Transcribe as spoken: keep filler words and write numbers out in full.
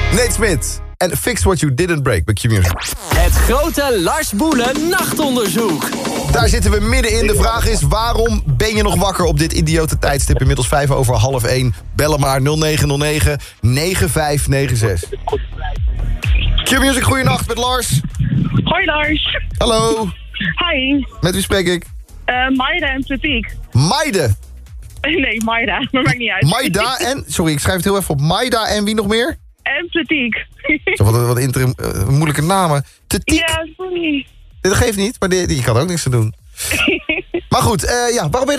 Nate Smith en Fix What You Didn't Break bij Q-Music. Het grote Lars Boelen nachtonderzoek. Daar zitten we middenin. De vraag is, waarom ben je nog wakker op dit idiote tijdstip? Inmiddels vijf over half één. Bellen maar nul negen nul negen negen vijf negen zes. Q-Music, goeienacht met Lars. Hoi Lars. Hallo. Hi. Met wie spreek ik? Uh, Maida en Platiek. Maide. Nee, Maida. Maar maakt niet uit. Maida en... Sorry, ik schrijf het heel even op. Maida en wie nog meer? En Platiek. Zo, wat, wat interim, uh, moeilijke namen. Tetiek. Ja, sorry. Dat geeft niet, maar die, die kan ook niks te doen. Maar goed, uh, ja, waarom ben je